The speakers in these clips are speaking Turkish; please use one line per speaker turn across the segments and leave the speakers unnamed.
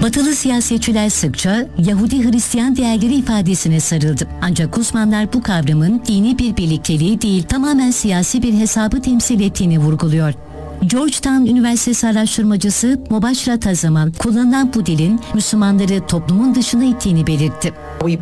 Batılı siyasetçiler sıkça Yahudi-Hristiyan değerleri ifadesine sarıldı. Ancak uzmanlar bu kavramın dini bir birlikteliği değil, tamamen siyasi bir hesabı temsil ettiğini vurguluyor. Georgetown Üniversitesi araştırmacısı Mobaşra Tazaman, kullanılan bu dilin Müslümanları toplumun dışına ittiğini belirtti.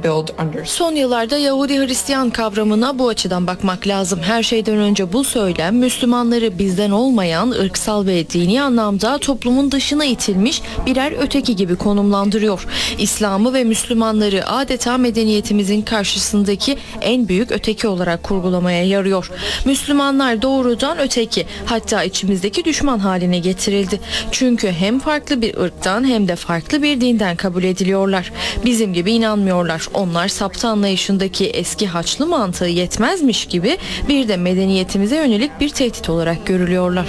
Son yıllarda Yahudi-Hristiyan kavramına bu açıdan bakmak lazım. Her şeyden önce bu söylem Müslümanları bizden olmayan, ırksal ve dini anlamda toplumun dışına itilmiş birer öteki gibi konumlandırıyor. İslam'ı ve Müslümanları adeta medeniyetimizin karşısındaki en büyük öteki olarak kurgulamaya yarıyor. Müslümanlar doğrudan öteki, hatta içimizdeki düşman haline getirildi. Çünkü hem farklı bir ırktan hem de farklı bir dinden kabul ediliyorlar. Bizim gibi inanmıyorlar. Onlar saptı anlayışındaki eski Haçlı mantığı yetmezmiş gibi bir de medeniyetimize yönelik bir tehdit olarak görülüyorlar.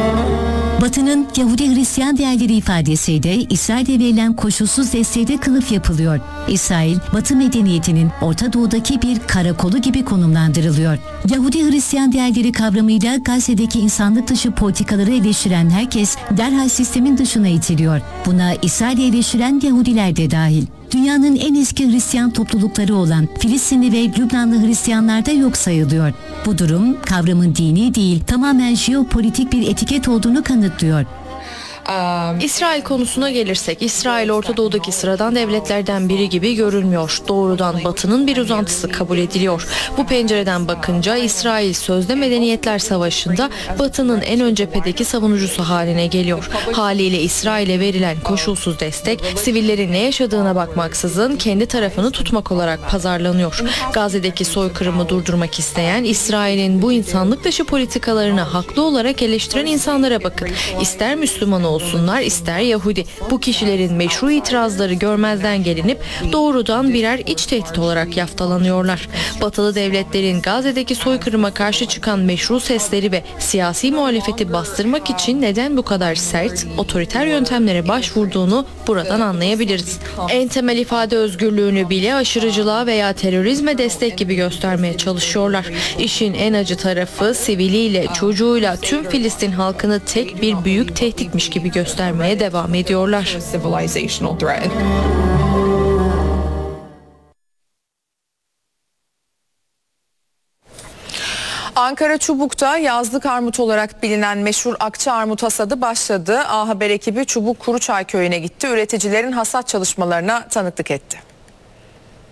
Batı'nın Yahudi-Hristiyan değerleri ifadesiyle İsrail'e verilen koşulsuz desteğe de kılıf yapılıyor. İsrail, Batı medeniyetinin Orta Doğu'daki bir karakolu gibi konumlandırılıyor. Yahudi-Hristiyan değerleri kavramıyla Gazze'deki insanlık dışı politikaları eleştiren herkes derhal sistemin dışına itiliyor. Buna İsrail'i eleştiren Yahudiler de dahil. Dünyanın en eski Hristiyan toplulukları olan Filistinli ve Lübnanlı Hristiyanlar da yok sayılıyor. Bu durum kavramın dini değil, tamamen jeopolitik bir etiket olduğunu kanıtlıyor.
İsrail konusuna gelirsek, İsrail Orta Doğu'daki sıradan devletlerden biri gibi görülmüyor. Doğrudan Batı'nın bir uzantısı kabul ediliyor. Bu pencereden bakınca İsrail sözde medeniyetler savaşında Batı'nın en ön cephedeki savunucusu haline geliyor. Haliyle İsrail'e verilen koşulsuz destek, sivillerin ne yaşadığına bakmaksızın kendi tarafını tutmak olarak pazarlanıyor. Gazze'deki soykırımı durdurmak isteyen, İsrail'in bu insanlık dışı politikalarını haklı olarak eleştiren insanlara bakın. İster Müslüman olsunlar, ister Yahudi. Bu kişilerin meşru itirazları görmezden gelinip doğrudan birer iç tehdit olarak yaftalanıyorlar. Batılı devletlerin Gazze'deki soykırıma karşı çıkan meşru sesleri ve siyasi muhalefeti bastırmak için neden bu kadar sert, otoriter yöntemlere başvurduğunu buradan anlayabiliriz. En temel ifade özgürlüğünü bile aşırıcılığa veya terörizme destek gibi göstermeye çalışıyorlar. İşin en acı tarafı, siviliyle, çocuğuyla tüm Filistin halkını tek bir büyük tehditmiş gibi göstermeye devam ediyorlar.
Ankara Çubuk'ta yazlık armut olarak bilinen meşhur Akça armut hasadı başladı. A Haber ekibi Çubuk Kuruçay köyüne gitti. Üreticilerin hasat çalışmalarına tanıklık etti.